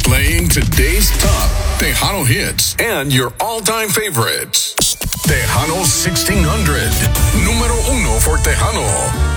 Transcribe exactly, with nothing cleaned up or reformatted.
Playing today's top Tejano hits and your all-time favorites. Tejano sixteen hundred. Número uno for Tejano.